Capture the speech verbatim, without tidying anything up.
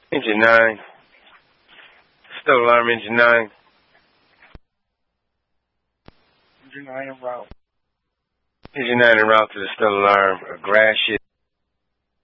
Engine nine. Stealth alarm, engine nine. Engine nine en route. Engine nine en route to the stealth alarm. A grass shit.